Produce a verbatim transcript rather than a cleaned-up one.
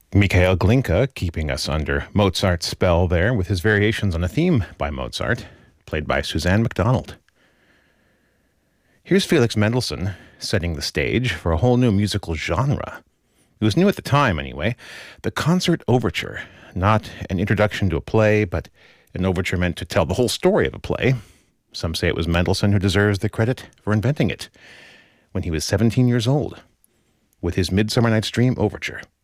Mikhail Glinka keeping us under Mozart's spell there with his variations on a theme by Mozart, played by Suzanne MacDonald. Here's Felix Mendelssohn setting the stage for a whole new musical genre. It was new at the time, anyway. The Concert Overture, not an introduction to a play, but an overture meant to tell the whole story of a play. Some say it was Mendelssohn who deserves the credit for inventing it when he was seventeen years old with his Midsummer Night's Dream Overture.